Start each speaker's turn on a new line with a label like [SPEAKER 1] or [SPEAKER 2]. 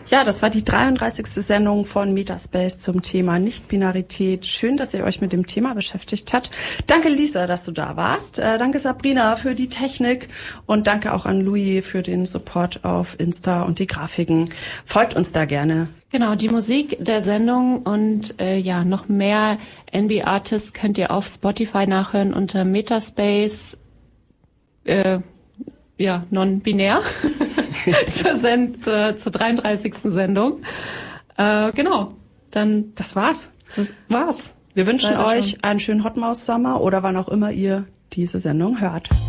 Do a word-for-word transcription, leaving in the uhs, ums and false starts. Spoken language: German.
[SPEAKER 1] Ja, das war die dreiunddreißigste Sendung von Metaspace zum Thema Nichtbinarität. Schön, dass ihr euch mit dem Thema beschäftigt habt. Danke, Lisa, dass du da warst. Äh, danke, Sabrina, für die Technik. Und danke auch an Louis für den Support auf Insta und die Grafiken. Folgt uns da gerne.
[SPEAKER 2] Genau, die Musik der Sendung und äh, ja noch mehr N B Artists könnt ihr auf Spotify nachhören unter Metaspace, äh, ja, non-binär, zur, Send, äh, zur dreiunddreißigsten Sendung. Äh, genau, dann
[SPEAKER 1] das war's.
[SPEAKER 2] Das war's.
[SPEAKER 1] Wir wünschen
[SPEAKER 2] Leider
[SPEAKER 1] euch
[SPEAKER 2] schon.
[SPEAKER 1] einen schönen Hotmaus Summer oder wann auch immer ihr diese Sendung hört.